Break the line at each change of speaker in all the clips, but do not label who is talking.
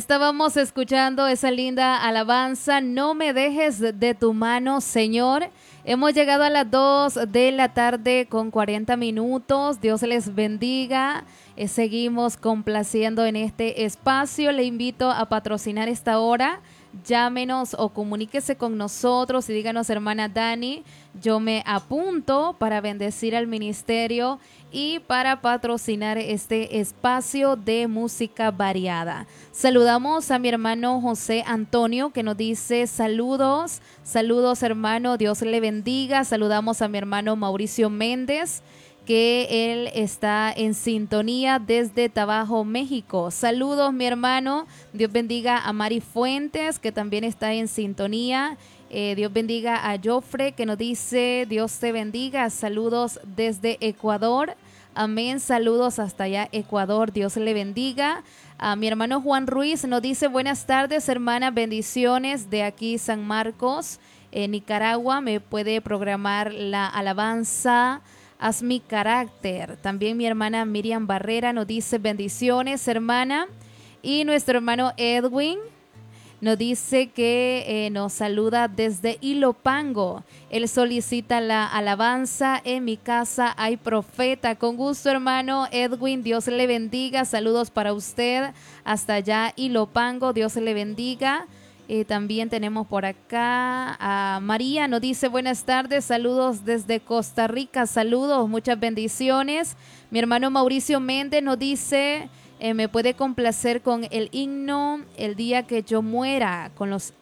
Estábamos escuchando esa linda alabanza, no me dejes de tu mano, Señor. Hemos llegado a las 2 de la tarde con 40 minutos. Dios les bendiga. Seguimos complaciendo en este espacio. Le invito a patrocinar esta hora. Llámenos o comuníquese con nosotros y díganos, hermana Dani, yo me apunto para bendecir al ministerio y para patrocinar este espacio de música variada. Saludamos a mi hermano José Antonio, que nos dice saludos, saludos hermano, Dios le bendiga. Saludamos a mi hermano Mauricio Méndez, que él está en sintonía desde Tabajo, México. Saludos, mi hermano. Dios bendiga a Mari Fuentes, que también está en sintonía. Dios bendiga a Joffre, que nos dice, Dios te bendiga. Saludos desde Ecuador. Amén. Saludos hasta allá, Ecuador. Dios le bendiga. A mi hermano Juan Ruiz nos dice, buenas tardes, hermana. Bendiciones de aquí, San Marcos, Nicaragua. Me puede programar la alabanza Haz mi carácter. También mi hermana Miriam Barrera nos dice bendiciones, hermana. Y nuestro hermano Edwin nos dice que nos saluda desde Ilopango. Él solicita la alabanza, en mi casa hay profeta. Con gusto, hermano Edwin, Dios le bendiga. Saludos para usted hasta allá, Ilopango. Dios le bendiga. También tenemos por acá a María, nos dice buenas tardes, saludos desde Costa Rica, saludos, muchas bendiciones. Mi hermano Mauricio Méndez nos dice, me puede complacer con el himno El día que yo muera, con los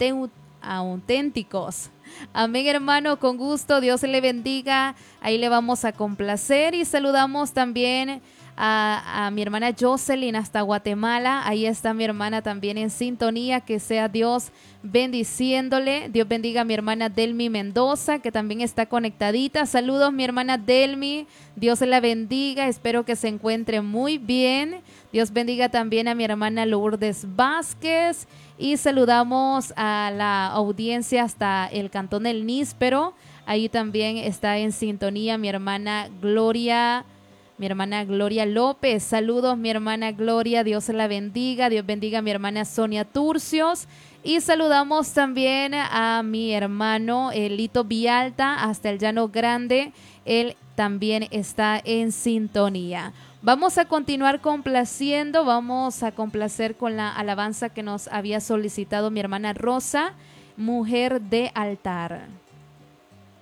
auténticos. Amén, hermano, con gusto, Dios le bendiga, ahí le vamos a complacer. Y saludamos también a mi hermana Jocelyn hasta Guatemala. Ahí está mi hermana también en sintonía. Que sea Dios bendiciéndole. Dios bendiga a mi hermana Delmi Mendoza, que también está conectadita. Saludos, mi hermana Delmi. Dios la bendiga. Espero que se encuentre muy bien. Dios bendiga también a mi hermana Lourdes Vázquez. Y saludamos a la audiencia hasta el cantón del Níspero. Ahí también está en sintonía mi hermana Gloria. Mi hermana Gloria López, saludos mi hermana Gloria, Dios la bendiga, Dios bendiga a mi hermana Sonia Turcios. Y saludamos también a mi hermano Lito Vialta hasta el Llano Grande, él también está en sintonía. Vamos a continuar complaciendo, vamos a complacer con la alabanza que nos había solicitado mi hermana Rosa, Mujer de Altar.